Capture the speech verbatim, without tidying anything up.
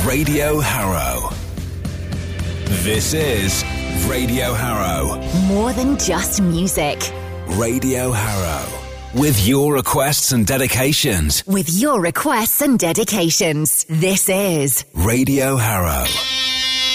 Radio Harrow. This is Radio Harrow. More than just music. Radio Harrow. With your requests and dedications. With your requests and dedications. This is Radio Harrow.